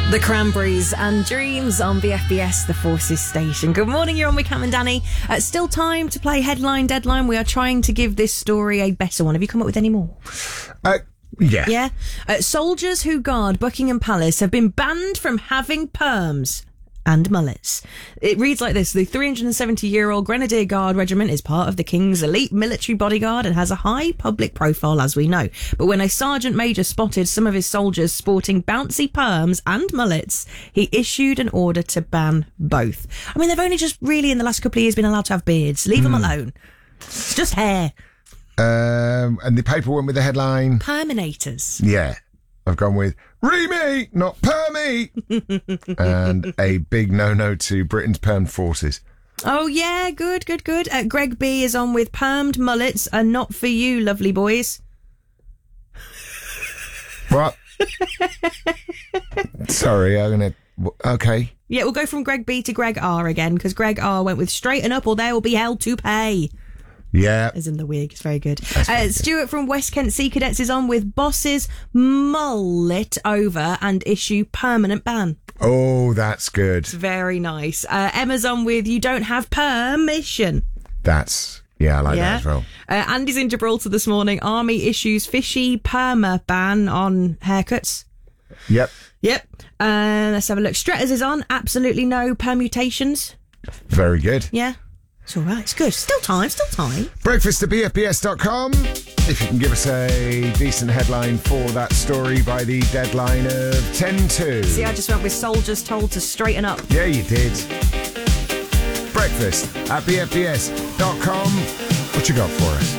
The Cranberries and Dreams on VFBS, the Forces station. Good morning, you're on with Cam and Danny. Still time to play Headline Deadline. We are trying to give this story a better one. Have you come up with any more? Yeah. Yeah? Soldiers who guard Buckingham Palace have been banned from having perms and mullets. It reads like this. The 370-year-old Grenadier Guard Regiment is part of the King's elite military bodyguard and has a high public profile, as we know. But when a sergeant major spotted some of his soldiers sporting bouncy perms and mullets, he issued an order to ban both. I mean, they've only just really in the last couple of years been allowed to have beards. Leave them alone. It's just hair. And the paper went with the headline. Perminators. Yeah. I've gone with Remy, not Permy. And a big no-no to Britain's permed forces. Oh, yeah, good. Greg B is on with permed mullets are not for you, lovely boys. What? Sorry, I'm going to... Okay. Yeah, we'll go from Greg B to Greg R again, because Greg R went with straighten up or they will be held to pay. Yeah. As in the wig. It's very good. Very good. Stuart from West Kent Sea Cadets is on with bosses mullet over and issue permanent ban. Oh, that's good. It's very nice. Emma's on with you don't have permission. That's... Yeah, I like that as well. Andy's in Gibraltar this morning. Army issues fishy perma ban on haircuts. Yep. Let's have a look. Stretters is on. Absolutely no permutations. Very good. Yeah. It's all right. It's good. Still time. Breakfast at BFBS.com. If you can give us a decent headline for that story by the deadline of 10-2. See, I just went with soldiers told to straighten up. Yeah, you did. Breakfast at BFBS.com. What you got for us?